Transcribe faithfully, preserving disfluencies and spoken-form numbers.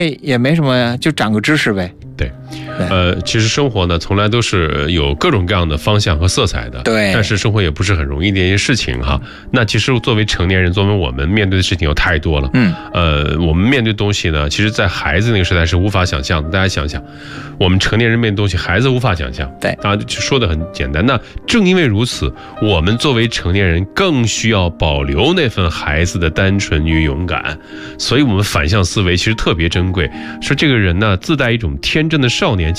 也没什么呀，就长个知识呗。 对，呃，其实生活呢，从来都是有各种各样的方向和色彩的。 对， 但是生活也不是很容易的一件事情哈。那其实作为成年人，作为我们面对的事情有太多了。 嗯， 呃，我们面对东西呢，其实在孩子那个时代是无法想象的。大家想想，我们成年人面对东西，孩子无法想象。 对， 啊，说的很简单。那正因为如此，我们作为成年人更需要保留那份孩子的单纯与勇敢。所以我们反向思维其实特别珍贵。说这个人呢，自带一种天真的少年气。